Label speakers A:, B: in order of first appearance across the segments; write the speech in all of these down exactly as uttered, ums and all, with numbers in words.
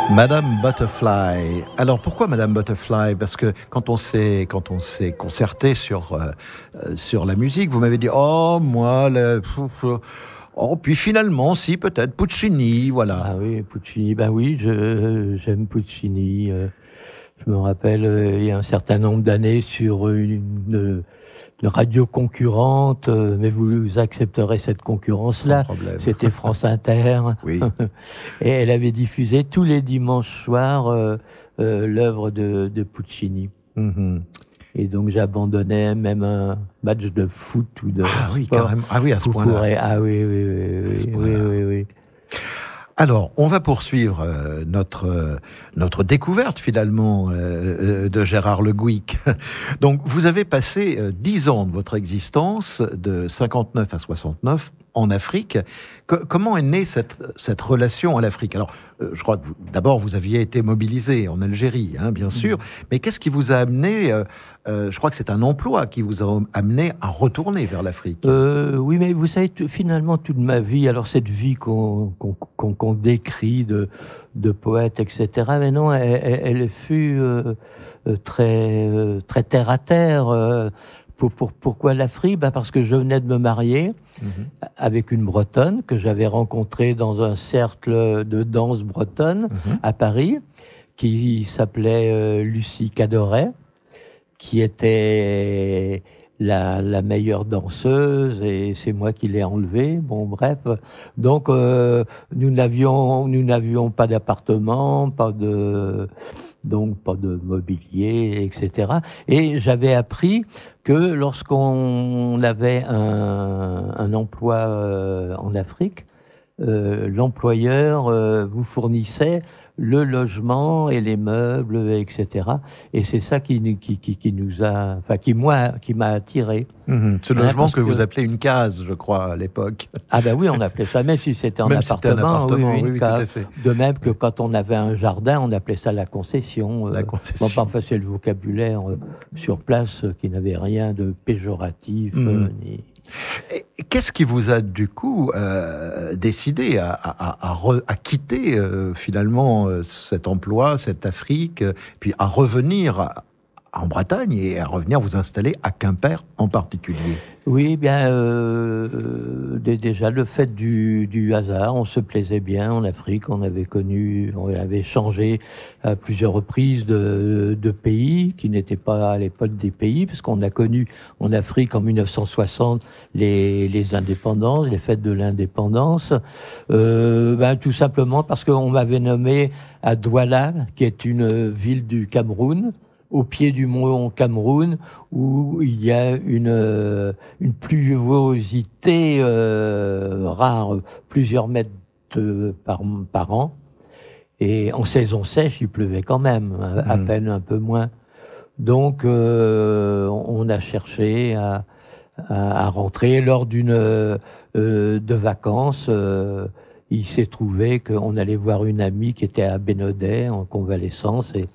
A: Madame Butterfly. Alors pourquoi Madame Butterfly? Parce que quand on s'est quand on s'est concerté sur euh, sur la musique, vous m'avez dit oh moi le oh puis finalement si peut-être Puccini, voilà.
B: Ah oui, Puccini, ben oui, je j'aime Puccini. Euh, je me rappelle euh, il y a un certain nombre d'années sur une, une, une radio concurrente, euh, mais vous accepterez cette concurrence-là. C'était France Inter.
A: Oui.
B: Et elle avait diffusé tous les dimanches soirs euh, euh, l'œuvre de, de Puccini.
A: Mm-hmm.
B: Et donc j'abandonnais même un match de foot ou de
A: ah
B: sport.
A: Oui, carrément. Ah oui, à ce point-là.
B: Pourrait... Ah oui, oui, oui, oui, oui, oui, oui.
A: Alors, on va poursuivre euh, notre euh, notre découverte finalement euh, de Gérard Le Gouic. Donc, vous avez passé euh, dix ans de votre existence, de cinquante-neuf à soixante-neuf, en Afrique. Que, comment est née cette cette relation à l'Afrique? Alors, euh, je crois que vous, d'abord vous aviez été mobilisé en Algérie, hein, bien sûr. Mmh. Mais qu'est-ce qui vous a amené euh, euh, Je crois que c'est un emploi qui vous a amené à retourner vers l'Afrique.
B: Euh, oui, mais vous savez, t- finalement, toute ma vie, alors cette vie qu'on qu'on, qu'on, qu'on décrit de, de poète, et cetera, mais non, elle, elle, elle fut euh, très, euh, très terre à terre. Euh, pour, pour, pourquoi l'Afrique? Ben parce que je venais de me marier mmh. avec une Bretonne que j'avais rencontrée dans un cercle de danse bretonne mmh. à Paris, qui s'appelait euh, Lucie Cadoret, qui était la, la meilleure danseuse, et c'est moi qui l'ai enlevée. Bon, bref. Donc, euh, nous n'avions, nous n'avions pas d'appartement, pas de, donc pas de mobilier, et cetera. Et j'avais appris que lorsqu'on avait un, un emploi euh, en Afrique, euh, l'employeur euh, vous fournissait le logement et les meubles, et cetera. Et c'est ça qui, qui, qui, qui nous a, enfin, qui moi, qui m'a attiré.
A: Mmh, ce
B: hein,
A: logement que, que vous
B: que...
A: appelez une case, je crois, à l'époque.
B: Ah ben oui, on appelait ça, même si c'était en
A: même
B: appartement,
A: si un appartement,
B: oui,
A: oui,
B: une
A: oui,
B: case.
A: tout à fait.
B: De même que quand on avait un jardin, on appelait ça la concession.
A: La concession.
B: Bon, parfois c'est le vocabulaire euh, sur place euh, qui n'avait rien de péjoratif
A: mmh.
B: euh, ni.
A: Et qu'est-ce qui vous a du coup euh, décidé à, à, à, re, à quitter euh, finalement euh, cet emploi, cette Afrique, euh, puis à revenir à, en Bretagne et à revenir vous installer à Quimper en particulier?
B: Oui, bien euh, déjà le fait du, du hasard, on se plaisait bien en Afrique, on avait connu, on avait changé à plusieurs reprises de, de pays qui n'étaient pas à l'époque des pays, parce qu'on a connu en Afrique en mille neuf cent soixante les, les indépendances, les fêtes de l'indépendance, euh, ben, tout simplement parce qu'on m'avait nommé à Douala, qui est une ville du Cameroun, au pied du mont Cameroun, où il y a une euh, une pluviosité euh, rare, plusieurs mètres de, par par an, et en saison sèche il pleuvait quand même, à, à mmh. peine un peu moins. Donc euh, on a cherché à à, à rentrer lors d'une euh, de vacances. Euh, il s'est trouvé qu'on allait voir une amie qui était à Bénodet en convalescence, et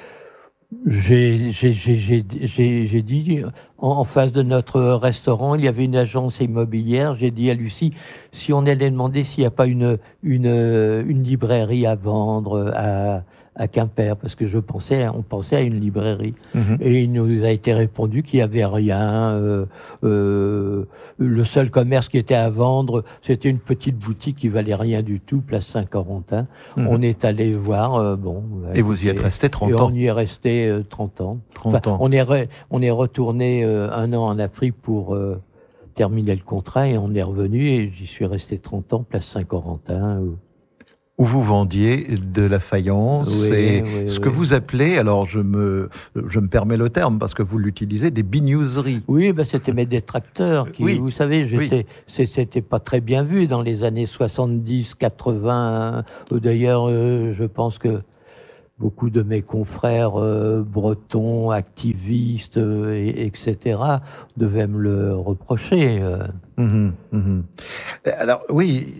B: J'ai, j'ai, j'ai, j'ai, j'ai, j'ai dit, en, en face de notre restaurant, il y avait une agence immobilière. J'ai dit à Lucie, si on allait demander s'il n'y a pas une, une, une librairie à vendre à, à Quimper, parce que je pensais, on pensait à une librairie. Mmh. Et il nous a été répondu qu'il n'y avait rien. Euh, euh, le seul commerce qui était à vendre, c'était une petite boutique qui valait rien du tout, place Saint-Corentin. Mmh. On est allé voir, euh, bon.
A: Et vous y êtes resté trente ans.
B: On y est resté euh, trente ans.
A: trente
B: enfin,
A: ans.
B: On est, re, on est retourné euh, un an en Afrique pour euh, terminer le contrat, et on est revenu, et j'y suis resté trente ans, place Saint-Corentin. Où,
A: où vous vendiez de la faïence,
B: oui,
A: et
B: oui,
A: ce
B: oui.
A: que vous appelez, alors je me, je me permets le terme parce que vous l'utilisez, des bignouzzeries.
B: Oui, ben c'était mes détracteurs qui, oui. vous savez, j'étais, oui. c'était pas très bien vu dans les années soixante-dix, quatre-vingts. D'ailleurs, euh, je pense que beaucoup de mes confrères euh, bretons, activistes, euh, et, etc., devaient me le reprocher. Euh.
A: Mmh, mmh. Alors oui,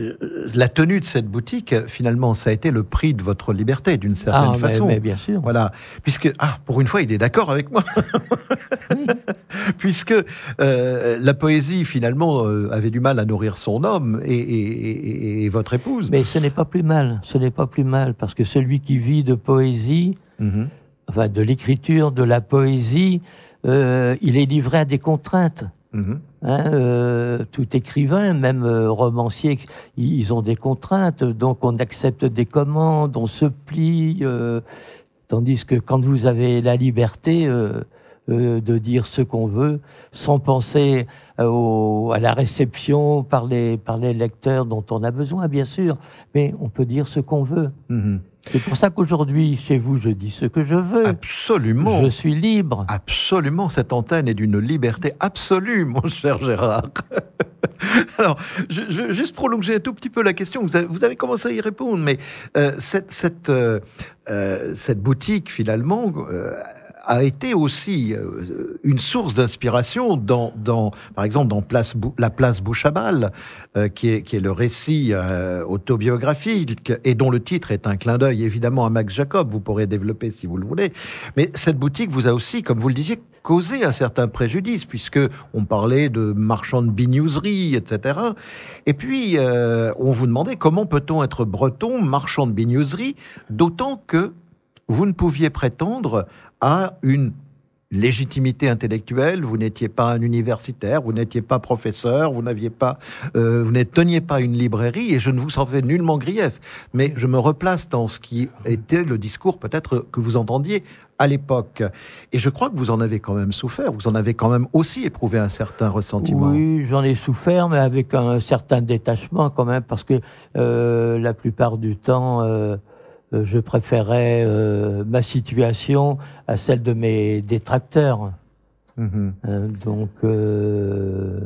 A: la tenue de cette boutique, finalement, ça a été le prix de votre liberté, d'une certaine
B: ah,
A: façon.
B: Mais, mais bien sûr.
A: Voilà, puisque ah, pour une fois, il est d'accord avec moi,
B: Oui.
A: puisque euh, la poésie, finalement, euh, avait du mal à nourrir son homme et, et, et, et votre épouse.
B: Mais ce n'est pas plus mal. Ce n'est pas plus mal parce que celui qui vit de poésie, mmh. enfin de l'écriture, de la poésie, euh, il est livré à des contraintes. Mmh. Hein, euh, tout écrivain, même euh, romancier, ils ont des contraintes, donc on accepte des commandes, on se plie, euh, tandis que quand vous avez la liberté euh, euh, de dire ce qu'on veut, sans penser euh, au, à la réception par les, par les lecteurs dont on a besoin, bien sûr, mais on peut dire ce qu'on veut. Mmh. C'est pour ça qu'aujourd'hui, chez vous, je dis ce que je veux.
A: Absolument.
B: Je suis libre.
A: Absolument. Cette antenne est d'une liberté absolue, mon cher Gérard. Alors, je, je juste prolonger un tout petit peu la question. Vous avez, vous avez commencé à y répondre, mais euh, cette, cette, euh, euh, cette boutique, finalement, euh, a été aussi euh, une source d'inspiration dans, dans, par exemple, dans place, la place Bouchabal, euh, qui est, qui est le récit euh, autobiographique et dont le titre est un clin d'œil évidemment à Max Jacob. Vous pourrez développer si vous le voulez. Mais cette boutique vous a aussi, comme vous le disiez, causé un certain préjudice puisque on parlait de marchands de bignoserie, et cetera. Et puis euh, on vous demandait comment peut-on être breton, marchand de bignoserie, d'autant que vous ne pouviez prétendre à une légitimité intellectuelle, vous n'étiez pas un universitaire, vous n'étiez pas professeur, vous n'aviez pas, euh, vous ne teniez pas une librairie, et je ne vous en fais nullement grief. Mais je me replace dans ce qui était le discours peut-être que vous entendiez à l'époque. Et je crois que vous en avez quand même souffert, vous en avez quand même aussi éprouvé un certain ressentiment.
B: Oui, j'en ai souffert, mais avec un certain détachement quand même, parce que euh, la plupart du temps... Euh, je préférais euh, ma situation à celle de mes détracteurs. Mmh. Euh, donc, euh,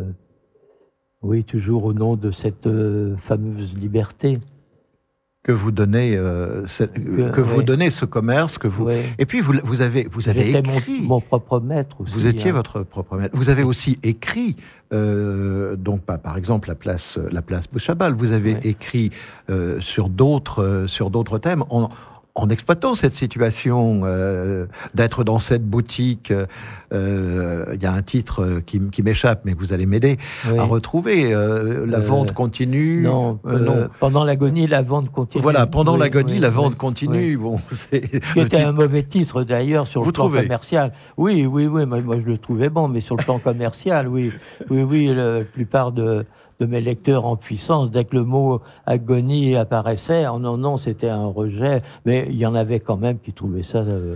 B: oui, toujours au nom de cette euh, fameuse liberté.
A: Que vous donnez, euh, cette, que, que vous ouais. donnez ce commerce, que vous. Ouais. Et puis vous, vous avez, vous avez
B: J'étais
A: écrit.
B: Mon, mon propre maître aussi.
A: Vous étiez
B: hein.
A: votre propre maître. Vous avez aussi écrit, euh, donc bah, par exemple la place, la place Bouchabal. Vous avez ouais. écrit euh, sur d'autres, euh, sur d'autres thèmes. En, En exploitant cette situation euh, d'être dans cette boutique, il euh, y a un titre qui, qui m'échappe, mais vous allez m'aider oui. à retrouver. Euh, la euh, vente continue.
B: Non, euh, non. Pendant l'agonie, la vente continue.
A: Voilà, pendant oui, l'agonie, oui, la vente oui, continue. Oui. Bon, c'est
B: ce qui était titre... un mauvais titre d'ailleurs sur
A: vous
B: le plan
A: trouvez
B: commercial. Oui, oui, oui. Moi, moi, je le trouvais bon, mais sur le plan commercial, oui, oui, oui. Le, la plupart de de mes lecteurs en puissance, dès que le mot agonie apparaissait, oh non, non, c'était un rejet, mais il y en avait quand même qui trouvaient ça euh,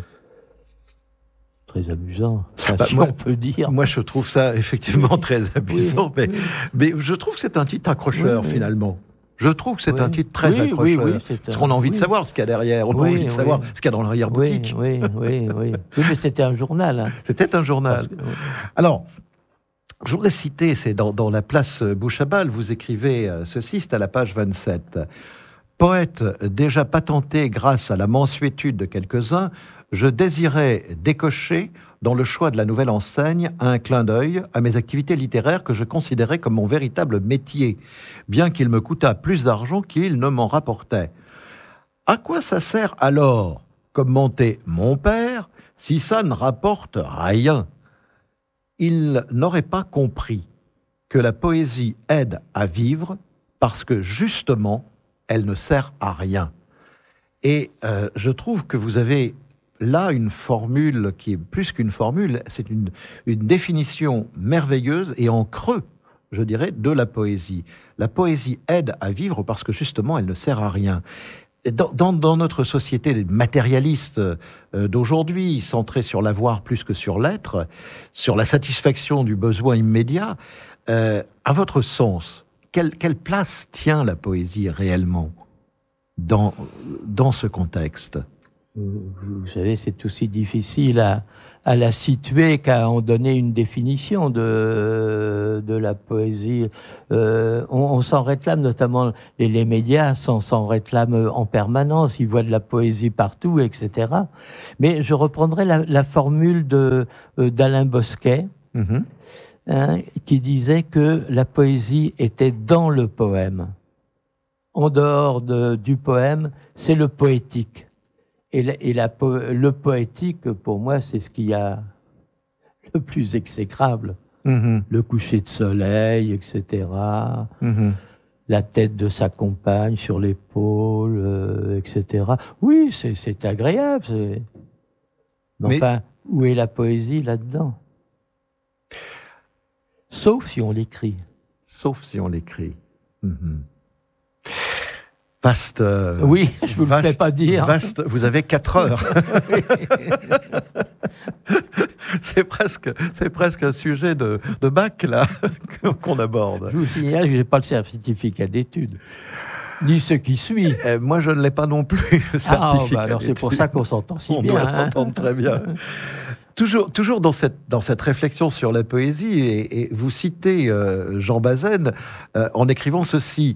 B: très amusant, enfin, bah, si moi, on peut dire.
A: Moi, je trouve ça effectivement très amusant, oui, mais, oui. mais je trouve que c'est un titre accrocheur, oui, finalement. Je trouve que c'est oui. un titre très oui, accrocheur, oui, oui, parce qu'on a envie oui. de savoir ce qu'il y a derrière, on oui, a envie de savoir oui. ce qu'il y a dans l'arrière-boutique.
B: Oui, oui, oui, oui. oui, mais c'était un journal. Hein.
A: C'était un journal. Que, oui. Alors, je voudrais citer, c'est dans, dans la place Bouchabal, vous écrivez ceci, c'est à la page vingt-sept. Poète déjà patenté grâce à la mansuétude de quelques-uns, je désirais décocher dans le choix de la nouvelle enseigne un clin d'œil à mes activités littéraires que je considérais comme mon véritable métier, bien qu'il me coûtât plus d'argent qu'il ne m'en rapportait. À quoi ça sert alors, commentait mon père, si ça ne rapporte rien ? Il n'aurait pas compris que la poésie aide à vivre parce que justement, elle ne sert à rien. Et euh, je trouve que vous avez là une formule qui est plus qu'une formule, c'est une, une définition merveilleuse et en creux, je dirais, de la poésie. La poésie aide à vivre parce que justement, elle ne sert à rien. Dans, dans, dans notre société matérialiste euh, d'aujourd'hui, centrée sur l'avoir plus que sur l'être, sur la satisfaction du besoin immédiat, euh, à votre sens, quelle, quelle place tient la poésie réellement dans, dans ce contexte ?
B: Vous savez, c'est aussi difficile à, à la situer qu'à en donner une définition de, de la poésie. Euh, on, on s'en réclame, notamment les, les médias s'en, s'en réclament en permanence, ils voient de la poésie partout, et cetera. Mais je reprendrai la, la formule de, euh, d'Alain Bosquet, mmh. hein, qui disait que la poésie était dans le poème. En dehors de, du poème, c'est le poétique. Et, la, et la, le poétique, pour moi, c'est ce qu'il y a le plus exécrable. Mmh. Le coucher de soleil, et cetera. Mmh. La tête de sa compagne sur l'épaule, euh, et cetera. Oui, c'est, c'est agréable. C'est... Mais, Mais enfin, où est la poésie là-dedans? Sauf si on l'écrit.
A: Sauf si on l'écrit. Mmh. Vaste. Euh,
B: oui, je vous vaste, le fais pas dire.
A: Vaste. Vous avez quatre heures. c'est presque, c'est presque un sujet de, de bac là qu'on aborde.
B: Je vous signale que j'ai pas le certificat d'études, ni ce qui suit.
A: Euh, moi, je ne l'ai pas non plus.
B: Ah, oh, bah alors c'est pour ça qu'on s'entend si
A: on
B: bien.
A: On doit
B: hein.
A: s'entendre très bien. Toujours, toujours dans cette dans cette réflexion sur la poésie, et, et vous citez euh, Jean Bazaine euh, en écrivant ceci.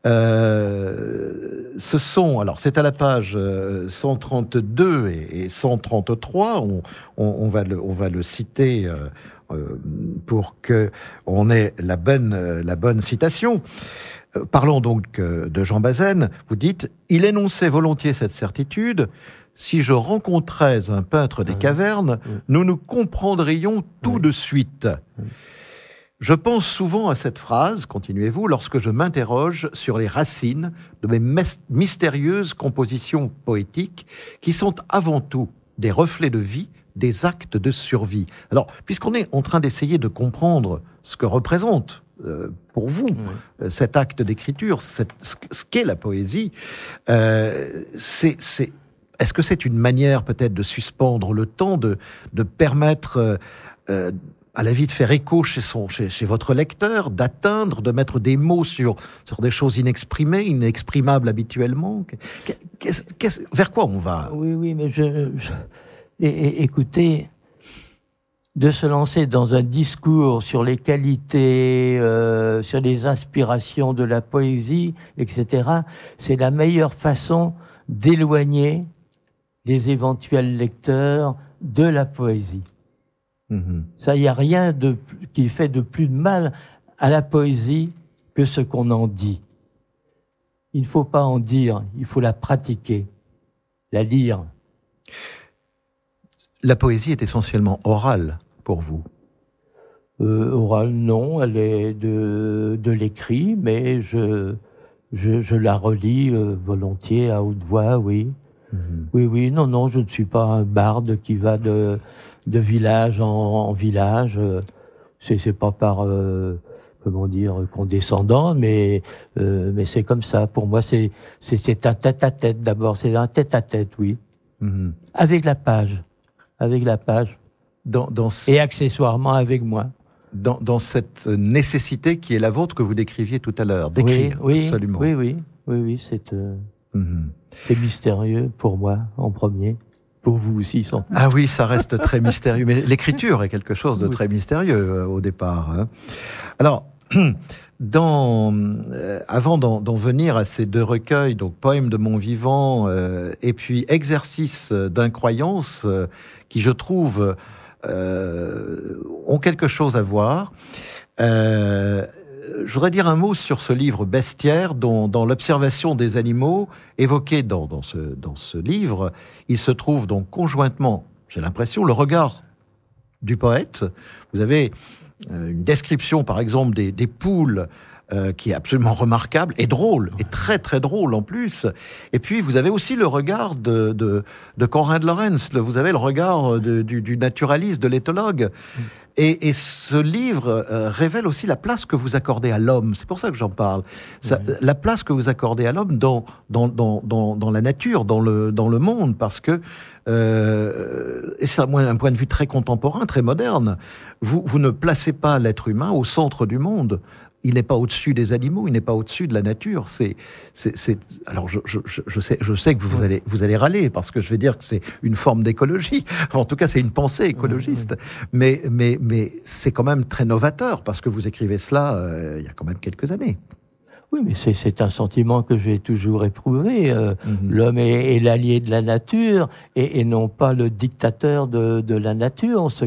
A: Euh, ce sont, alors c'est à la page cent trente-deux et, et cent trente-trois, on, on, on, va le, on va le citer euh, euh, pour que on ait la bonne, la bonne citation. Euh, parlons donc euh, de Jean Bazaine. Vous dites, il énonçait volontiers cette certitude. Si je rencontrais un peintre des cavernes, nous nous comprendrions tout de suite. Je pense souvent à cette phrase, continuez-vous, lorsque je m'interroge sur les racines de mes mystérieuses compositions poétiques qui sont avant tout des reflets de vie, des actes de survie. Alors, puisqu'on est en train d'essayer de comprendre ce que représente euh, pour vous mmh. cet acte d'écriture, cette, ce, ce qu'est la poésie, euh, c'est, c'est, est-ce que c'est une manière peut-être de suspendre le temps, de, de permettre... Euh, euh, à la vie de faire écho chez, son, chez, chez votre lecteur, d'atteindre, de mettre des mots sur, sur des choses inexprimées, inexprimables habituellement? Qu'est-ce, qu'est-ce, vers quoi on va?
B: Oui, oui, mais je, je et, et, écoutez, de se lancer dans un discours sur les qualités, euh, sur les inspirations de la poésie, et cetera, c'est la meilleure façon d'éloigner les éventuels lecteurs de la poésie. Mmh. Ça, il n'y a rien de, qui fait de plus de mal à la poésie que ce qu'on en dit. Il ne faut pas en dire, il faut la pratiquer, la lire.
A: La poésie est essentiellement orale pour vous?
B: euh, Orale, non, elle est de, de l'écrit, mais je, je, je la relis euh, volontiers à haute voix, oui. Mmh. Oui, oui, non, non, je ne suis pas un barde qui va de... de village en, en village, c'est, c'est pas par euh, comment dire condescendant, mais euh, mais c'est comme ça. Pour moi, c'est c'est c'est un tête à tête d'abord, c'est un tête à tête, oui, mm-hmm. avec la page, avec la page,
A: dans, dans ce...
B: et accessoirement avec moi.
A: Dans, dans cette nécessité qui est la vôtre que vous décriviez tout à l'heure, d'écrire,
B: oui, oui,
A: absolument.
B: Oui, oui, oui, oui, c'est euh, mm-hmm. c'est mystérieux pour moi en premier. Pour vous aussi, sans doute.
A: Ah oui, ça reste très mystérieux. Mais l'écriture est quelque chose de oui. très mystérieux euh, au départ. Hein. Alors, dans, euh, avant d'en, d'en venir à ces deux recueils, donc Poèmes de mon vivant euh, et puis Exercice d'incroyance, euh, qui je trouve euh, ont quelque chose à voir. Euh, Je voudrais dire un mot sur ce livre Bestiaire, dont, dans l'observation des animaux, évoqué dans, dans, ce, dans ce livre, il se trouve donc conjointement, j'ai l'impression, le regard du poète. Vous avez euh, une description, par exemple, des, des poules, euh, qui est absolument remarquable, et drôle, et très très drôle en plus. Et puis, vous avez aussi le regard de, de, de Conrad Lorenz, vous avez le regard de, du, du naturaliste, de l'éthologue. Et, et ce livre euh, révèle aussi la place que vous accordez à l'homme. C'est pour ça que j'en parle. Ça, oui. La place que vous accordez à l'homme dans, dans, dans, dans, dans la nature, dans le, dans le monde, parce que, euh, et c'est un point de vue très contemporain, très moderne, vous, vous ne placez pas l'être humain au centre du monde. Il n'est pas au-dessus des animaux, il n'est pas au-dessus de la nature. C'est, c'est, c'est... Alors, je, je, je, sais, je sais que vous allez, vous allez râler, parce que je vais dire que c'est une forme d'écologie. En tout cas, c'est une pensée écologiste. Mais, mais, mais c'est quand même très novateur, parce que vous écrivez cela euh, il y a quand même quelques années.
B: Oui, mais c'est, c'est un sentiment que j'ai toujours éprouvé. Euh, mm-hmm. L'homme est, est l'allié de la nature, et, et non pas le dictateur de, de la nature. On se